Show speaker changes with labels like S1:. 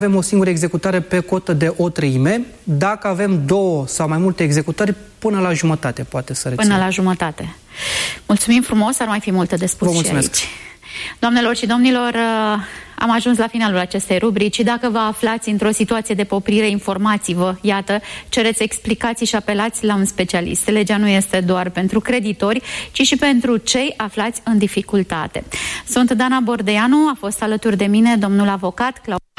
S1: Avem o singură executare pe cotă de o treime. Dacă avem 2 sau mai multe executări, până la jumătate poate să rețină.
S2: Până la jumătate. Mulțumim frumos, ar mai fi multe de spus. Vă mulțumesc. Și aici. Doamnelor și domnilor, am ajuns la finalul acestei rubrici. Dacă vă aflați într-o situație de poprire, informați-vă, iată, cereți explicații și apelați la un specialist. Legea nu este doar pentru creditori, ci și pentru cei aflați în dificultate. Sunt Dana Bordeanu, a fost alături de mine domnul avocat Claudiu